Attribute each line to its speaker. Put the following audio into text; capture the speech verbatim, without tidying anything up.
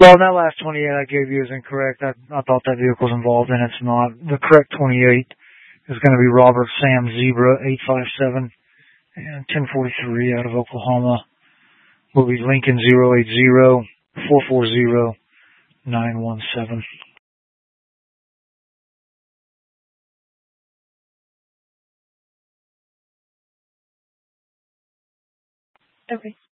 Speaker 1: Well, that last twenty-eight I gave you is incorrect. I, I thought that vehicle was involved, and it's not. The correct twenty-eight is going to be Robert Sam Zebra eight five seven and ten forty-three out of Oklahoma. Will be Lincoln zero eight zero four four zero nine one seven.
Speaker 2: Okay.